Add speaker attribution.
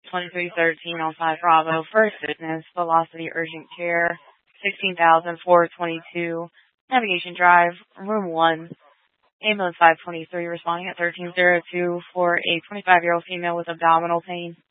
Speaker 1: 2313 on 5 Bravo. First Business, Velocity Urgent Care, 16,422. Navigation Drive, Room 1. Ambulance 523 responding at 1302 for a 25-year-old female with abdominal pain.